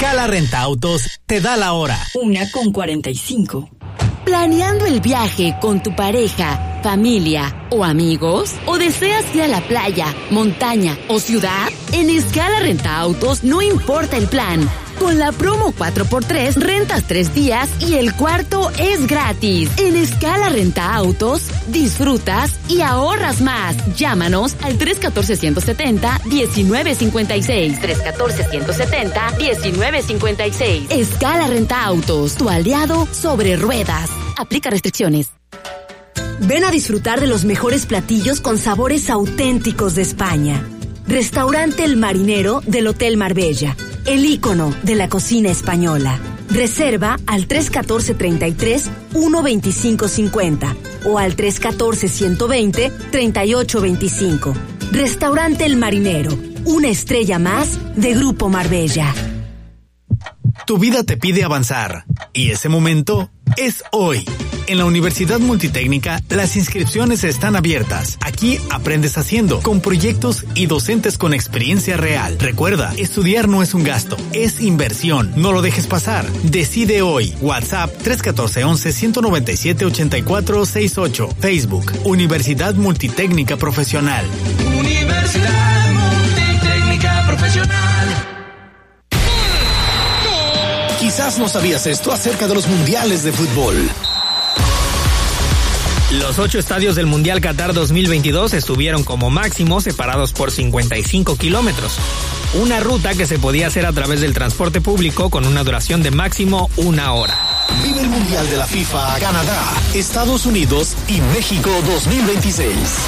Escala Renta Autos te da la hora. 1:45. ¿Planeando el viaje con tu pareja, familia o amigos? ¿O deseas ir a la playa, montaña o ciudad? En Escala Renta Autos no importa el plan. Con la promo 4x3 rentas 3 días y el cuarto es gratis. En Escala Renta Autos disfrutas y ahorras más. Llámanos al 314-170-1956. 314-170-1956. Escala Renta Autos, tu aliado sobre ruedas. Aplica restricciones. Ven a disfrutar de los mejores platillos con sabores auténticos de España. Restaurante El Marinero del Hotel Marbella, el ícono de la cocina española. Reserva al 314-33-12550 o al 314-120-3825. Restaurante El Marinero, una estrella más de Grupo Marbella. Tu vida te pide avanzar y ese momento es hoy. En la Universidad Multitécnica, las inscripciones están abiertas. Aquí aprendes haciendo, con proyectos y docentes con experiencia real. Recuerda, estudiar no es un gasto, es inversión. No lo dejes pasar. Decide hoy. WhatsApp 314-11-197-8468. Facebook, Universidad Multitécnica Profesional. Universidad Multitécnica Profesional. Quizás no sabías esto acerca de los mundiales de fútbol. Los 8 estadios del Mundial Qatar 2022 estuvieron como máximo separados por 55 kilómetros. Una ruta que se podía hacer a través del transporte público con una duración de máximo 1 hora. Vive el Mundial de la FIFA, Canadá, Estados Unidos y México 2026.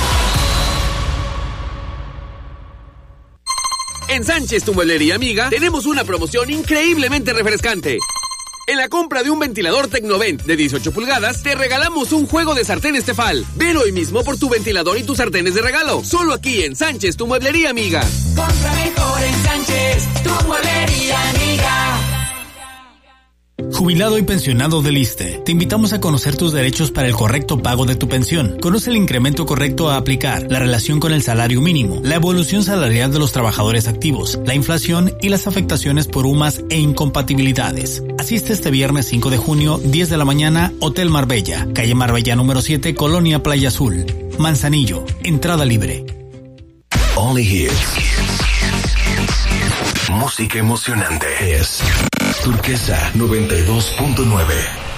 En Sánchez, tu mueblería amiga, tenemos una promoción increíblemente refrescante. En la compra de un ventilador Tecnovent de 18 pulgadas, te regalamos un juego de sartenes Tefal. Ven hoy mismo por tu ventilador y tus sartenes de regalo. Solo aquí en Sánchez, tu mueblería amiga. Compra mejor en Sánchez, tu mueblería amiga. Jubilado y pensionado del ISSSTE, te invitamos a conocer tus derechos para el correcto pago de tu pensión. Conoce el incremento correcto a aplicar, la relación con el salario mínimo, la evolución salarial de los trabajadores activos, la inflación y las afectaciones por UMAS e incompatibilidades. Asiste este viernes 5 de junio, 10 de la mañana, Hotel Marbella, calle Marbella número 7, Colonia Playa Azul, Manzanillo, entrada libre. Only Hits. Música emocionante es Turquesa 92.9.